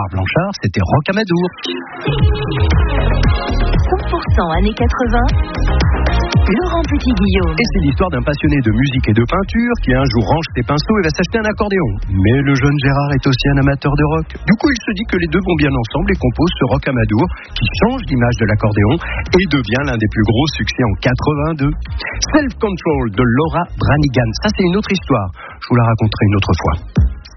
Gérard Blanchard, c'était Rocamadour. 100% années 80, Laurent Petit-Guillaume. Et c'est l'histoire d'un passionné de musique et de peinture qui un jour range ses pinceaux et va s'acheter un accordéon. Mais le jeune Gérard est aussi un amateur de rock. Du coup, il se dit que les deux vont bien ensemble et compose ce Rocamadour qui change l'image de l'accordéon et devient l'un des plus gros succès en 82. Self Control de Laura Branigan. Ça, c'est une autre histoire. Je vous la raconterai une autre fois.